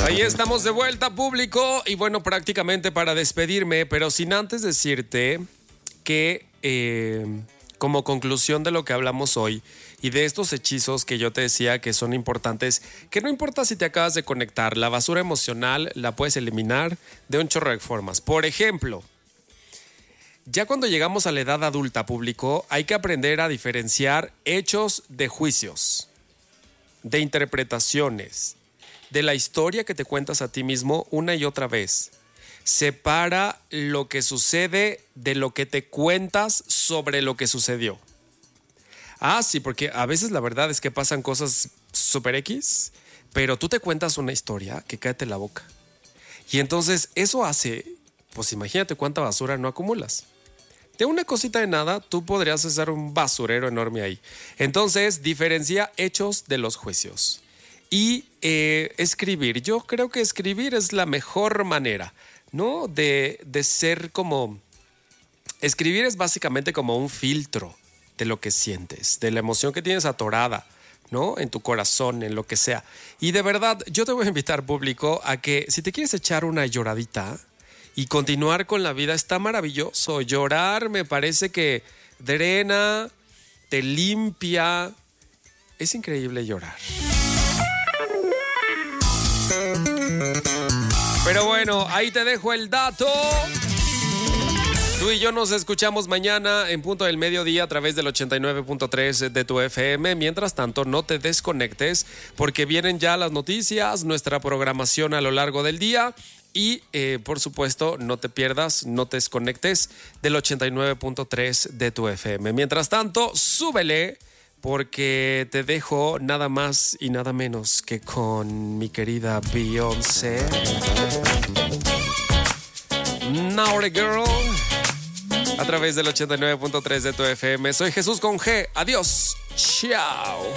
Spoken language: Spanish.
Ahí estamos de vuelta, público. Y bueno, prácticamente para despedirme, pero sin antes decirte que como conclusión de lo que hablamos hoy y de estos hechizos que yo te decía que son importantes, que no importa si te acabas de conectar, la basura emocional la puedes eliminar de un chorro de formas. Por ejemplo, ya cuando llegamos a la edad adulta, público, hay que aprender a diferenciar hechos de juicios, de interpretaciones, de la historia que te cuentas a ti mismo una y otra vez. Separa lo que sucede de lo que te cuentas sobre lo que sucedió. Ah, sí, porque a veces la verdad es que pasan cosas super X, pero tú te cuentas una historia que cáete la boca. Y entonces eso hace, pues imagínate cuánta basura no acumulas. De una cosita de nada, tú podrías hacer un basurero enorme ahí. Entonces, diferencia hechos de los juicios. Y escribir. Yo creo que escribir es la mejor manera, ¿no? De ser como... Escribir es básicamente como un filtro de lo que sientes, de la emoción que tienes atorada, ¿no? En tu corazón, en lo que sea. Y de verdad, yo te voy a invitar, público, a que si te quieres echar una lloradita y continuar con la vida, está maravilloso. Llorar me parece que drena, te limpia. Es increíble llorar. Pero bueno, ahí te dejo el dato. Tú y yo nos escuchamos mañana en punto del mediodía a través del 89.3 de tu FM. Mientras tanto, no te desconectes porque vienen ya las noticias, nuestra programación a lo largo del día y, por supuesto, no te pierdas, no te desconectes del 89.3 de tu FM. Mientras tanto, súbele porque te dejo nada más y nada menos que con mi querida Beyoncé. Now the Girl. A través del 89.3 de tu FM. Soy Jesús con G. Adiós. Chao.